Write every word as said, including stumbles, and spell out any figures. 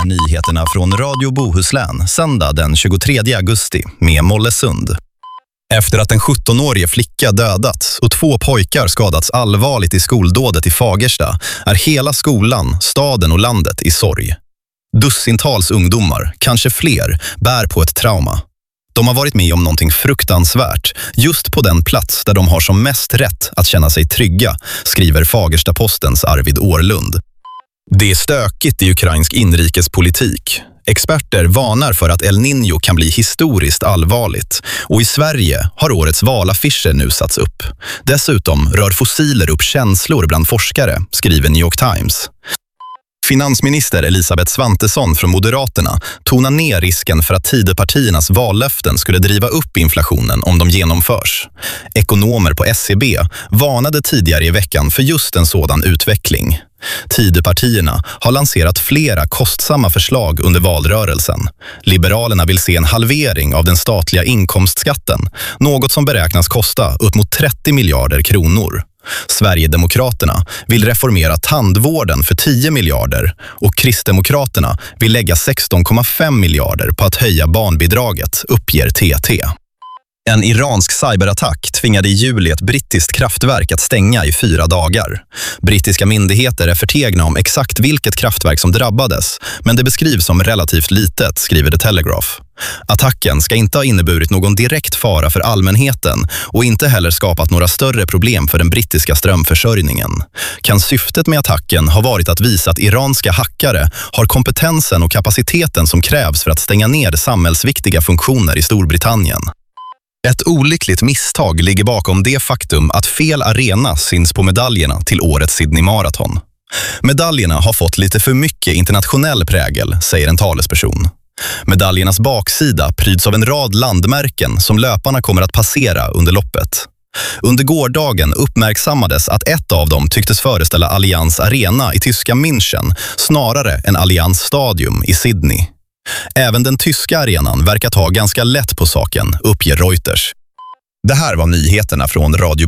Nyheterna från Radio Bohuslän, söndag den tjugotredje augusti med Mollesund. Efter att en sjuttonårig flicka dödats och två pojkar skadats allvarligt i skoldådet i Fagersta är hela skolan, staden och landet i sorg. Dussintals ungdomar, kanske fler, bär på ett trauma. De har varit med om någonting fruktansvärt, just på den plats där de har som mest rätt att känna sig trygga, skriver Fagersta-Postens Arvid Årlund. Det är stökigt i ukrainsk inrikespolitik. Experter varnar för att El Niño kan bli historiskt allvarligt, och i Sverige har årets valaffischer nu satts upp. Dessutom rör fossiler upp känslor bland forskare, skriver New York Times. Finansminister Elisabeth Svantesson från Moderaterna tonar ner risken för att Tidöpartiernas vallöften skulle driva upp inflationen om de genomförs. Ekonomer på S C B varnade tidigare i veckan för just en sådan utveckling. Tidöpartierna har lanserat flera kostsamma förslag under valrörelsen. Liberalerna vill se en halvering av den statliga inkomstskatten, något som beräknas kosta upp mot trettio miljarder kronor. Sverigedemokraterna vill reformera tandvården för tio miljarder och Kristdemokraterna vill lägga sexton komma fem miljarder på att höja barnbidraget, uppger T T. En iransk cyberattack tvingade i juli ett brittiskt kraftverk att stänga i fyra dagar. Brittiska myndigheter är förtegna om exakt vilket kraftverk som drabbades, men det beskrivs som relativt litet, skriver The Telegraph. Attacken ska inte ha inneburit någon direkt fara för allmänheten och inte heller skapat några större problem för den brittiska strömförsörjningen. Kan syftet med attacken ha varit att visa att iranska hackare har kompetensen och kapaciteten som krävs för att stänga ner samhällsviktiga funktioner i Storbritannien? Ett olyckligt misstag ligger bakom det faktum att fel arena syns på medaljerna till årets Sydney Marathon. Medaljerna har fått lite för mycket internationell prägel, säger en talesperson. Medaljernas baksida pryds av en rad landmärken som löparna kommer att passera under loppet. Under gårdagen uppmärksammades att ett av dem tycktes föreställa Allianz Arena i tyska München snarare än Allianz Stadium i Sydney. Även den tyska arenan verkar ta ganska lätt på saken, uppger Reuters. Det här var nyheterna från Radio